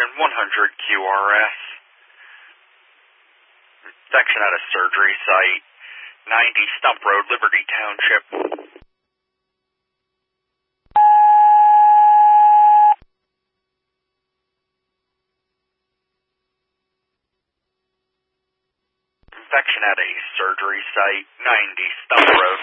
100 QRS. Infection at a surgery site, 90 Stump Road, Liberty Township. Infection at a surgery site, 90 Stump Road,